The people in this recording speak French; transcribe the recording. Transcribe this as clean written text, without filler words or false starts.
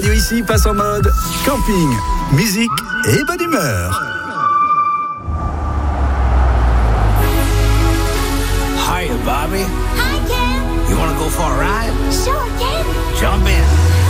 radio ici passe en mode camping, musique et bonne humeur. Hiya, Bobby. Hi, Ken. You want to go for a ride? Sure, Ken. Jump in.